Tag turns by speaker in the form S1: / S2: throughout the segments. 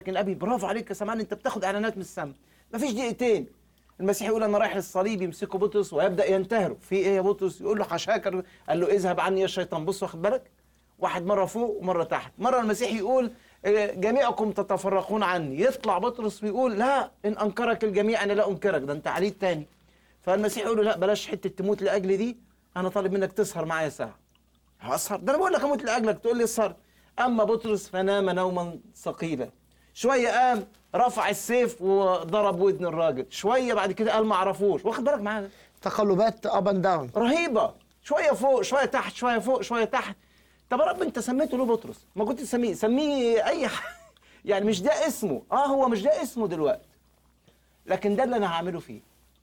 S1: لكن ابي برافو عليك يا سمعان، انت بتاخد اعلانات من السما. مفيش دقيقتين المسيح يقول انا رايح للصليب، يمسكه بطرس ويبدا ينتهره. في ايه يا بطرس؟ يقول له حشاك، قال له اذهب عني يا شيطان. بص واخد بالك، واحد مره فوق ومره تحت. مره المسيح يقول جميعكم تتفرقون عني، يطلع بطرس ويقول لا، ان انكرك الجميع انا لا انكرك، ده انت عليت تاني. فالمسيح يقول له لا بلاش حته تموت لاجل دي، انا طالب منك تسهر معايا ساعه. هسهر؟ ده انا بقول لك اموت لاجلك تقول لي اسهر؟ اما بطرس فنام نوما ثقيلا. شويه قام رفع السيف وضرب ودن الراجل، شويه بعد كده قال ما اعرفوش. واخد بالك معانا؟
S2: تقلبات اب اند داون
S1: رهيبه، شويه فوق شويه تحت، شويه فوق شويه تحت. طب يا رب انت سميته ليه بطرس؟ ما كنت سميه اي حاجه يعني مش ده اسمه. هو مش ده اسمه دلوقتي، لكن ده اللي انا هعمله فيه،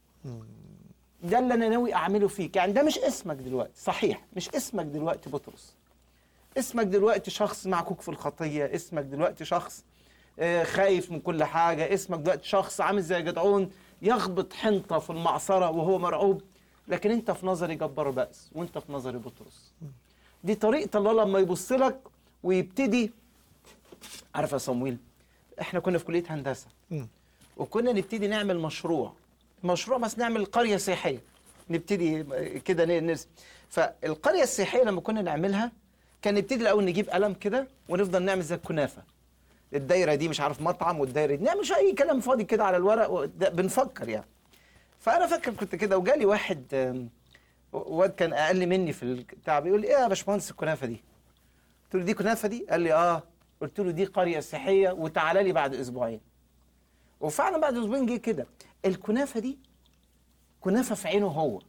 S1: ده اللي انا ناوي اعمله فيك. يعني ده مش اسمك دلوقتي، صحيح مش اسمك دلوقتي بطرس، اسمك دلوقتي شخص معكوك في الخطيه، اسمك دلوقتي شخص خايف من كل حاجه، اسمك دلوقتي شخص عامل زي جدعون يخبط حنطه في المعصره وهو مرعوب. لكن انت في نظري جبار بأس، وانت في نظري بطرس. دي طريقه الله لما يبص لك ويبتدي. عارف يا صمويل، احنا كنا في كليه هندسه وكنا نبتدي نعمل مشروع بس نعمل قريه سياحيه، نبتدي كده نرسم. فالقريه السياحيه لما كنا نعملها كان نبتدي الاول نجيب قلم كده ونفضل نعمل زي الكنافه، الدايره دي مش عارف مطعم، والدايره دي نعمل اي كلام فاضي كده على الورق بنفكر يعني. فانا فاكر كنت كده وجالي واحد واد كان اقل مني في البتاع، بيقول لي ايه يا باشمهندس الكنافه دي؟ قلت له دي كنافه دي؟ قال لي قلت له دي قريه سياحيه وتعالى لي بعد اسبوعين. وفعلا بعد اسبوعين جه كده. الكنافه دي كنافه في عينه هو،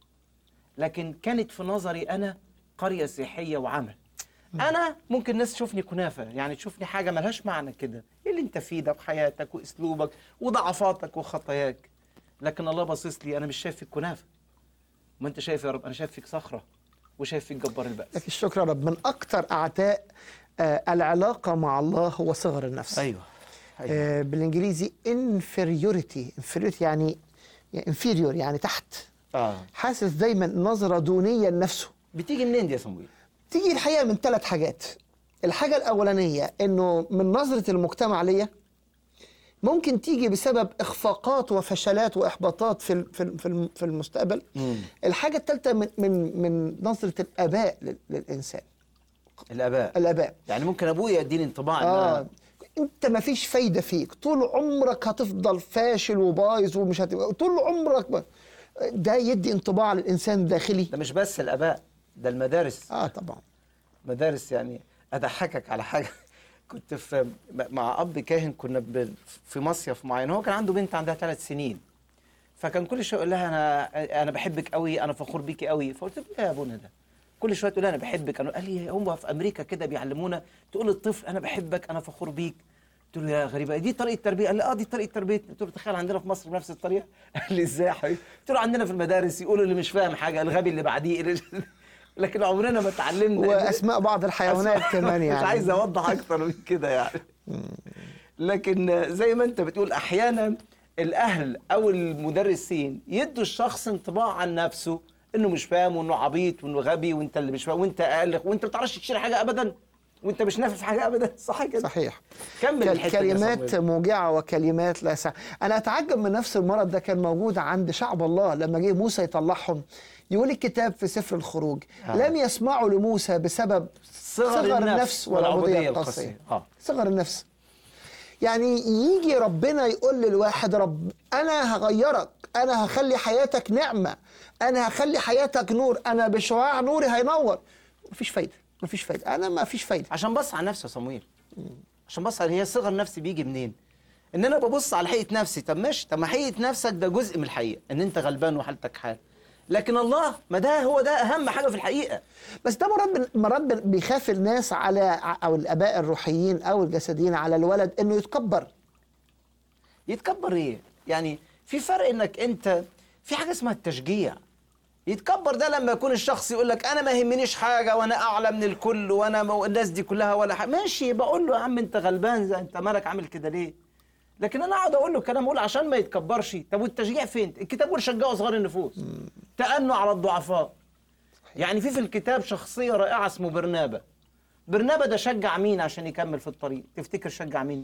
S1: لكن كانت في نظري انا قريه سياحيه وعمل. انا ممكن الناس تشوفني كنافه، يعني تشوفني حاجه ملهاش معنى كده، ايه اللي انت فيه ده بحياتك واسلوبك وضعفاتك وخطاياك. لكن الله باصص لي، انا مش شايف فيك كنافه. ما انت شايف يا رب، انا شايف فيك صخره وشايف فيك جبار البأس.
S2: لكن الشكر يا رب، من اكتر اعداء العلاقه مع الله هو صغر النفس.
S1: ايوه.
S2: بالانجليزي inferiority يعني inferior يعني تحت. حاسس دايما نظره دونيه لنفسه.
S1: بتيجي منين دي يا صمويل؟
S2: تيجي الحقيقه من 3 حاجات. الحاجه الاولانيه انه من نظره المجتمع ليا، ممكن تيجي بسبب اخفاقات وفشلات واحباطات في المستقبل. الحاجه الثالثه من نظره الاباء للانسان. الاباء
S1: يعني ممكن ابويا يديني انطباع
S2: انت ما فيش فايده فيك، طول عمرك هتفضل فاشل وبايظ ومش هتبقى طول عمرك. ده يدي انطباع للانسان الداخلي.
S1: ده مش بس الاباء، ده المدارس.
S2: طبعا
S1: مدارس. يعني اضحكك على حاجه كنت مع اب كاهن، كنا في مصيف معين، هو كان عنده بنت عندها 3 سنين، فكان كل شويه يقول لها انا بحبك قوي، انا فخور بيكي قوي. فقلت له ايه يا ابونا ده؟ كل شويه تقول لها انا بحبك. قال لي هم في امريكا كده بيعلمونا تقول للطفل انا بحبك، انا فخور بيك. قلت له يا غريبه، دي طريقه تربيه؟ قال لي دي طريقه تربيه. قلت له تخيل عندنا في مصر بنفس الطريقه. قال لي ازاي يا حبيبي؟ قلت له عندنا في المدارس يقولوا اللي مش فاهم حاجه الغبي اللي بعديه لكن عمرنا ما اتعلمنا.
S2: واسماء بعض الحيوانات كمان يعني.
S1: مش عايز اوضح اكتر من كده يعني. لكن زي ما انت بتقول احيانا الاهل او المدرسين يدوا الشخص انطباع عن نفسه انه مش فاهم وانه عبيط وانه غبي، وانت اللي مش فاهم وانت اقل وانت ما بتعرفش تشيل حاجه ابدا وانت مش نافع في حاجه ابدا. صح كده؟
S2: صحيح.
S1: كمل.
S2: كلمات موجعه وكلمات لا سع. انا اتعجب من نفس المرض ده كان موجود عند شعب الله لما جه موسى يطلعهم. يقول الكتاب في سفر الخروج لم يسمعوا لموسى بسبب صغر النفس والعبوديه القاسيه. صغر النفس. يعني يجي ربنا يقول للواحد رب انا هغيرك، انا هخلي حياتك نعمه، انا هخلي حياتك نور، انا بشعاع نوري هينور. مفيش فايده، انا مفيش فايده.
S1: عشان بص على نفسي يا صمويل، عشان بص على هي صغر نفسي بيجي منين؟ ان انا ببص على حقيقه نفسي. طب ماشي، طب ما حقيقه نفسك ده جزء من الحقيقه، ان انت غلبان وحالتك حال. لكن الله ما ده هو ده اهم حاجه في الحقيقه.
S2: بس ده مرات بيخاف الناس على او الاباء الروحيين او الجسديين على الولد انه
S1: يتكبر ايه؟ يعني في فرق انك انت في حاجه اسمها التشجيع. يتكبر ده لما يكون الشخص يقول لك انا ما يهمنيش حاجه وانا اعلى من الكل وانا الناس دي كلها ولا حاجه. ماشي، بقول له يا عم انت غلبان، انت مالك عامل كده ليه؟ لكن انا اقعد اقول له كلام اقول عشان ما يتكبرش. طب والتشجيع فين؟ الكتاب بيقول شجعوا صغار النفوس، تأنوا على الضعفاء. يعني في الكتاب شخصيه رائعه اسمه برنابا ده شجع مين عشان يكمل في الطريق؟ تفتكر شجع مين؟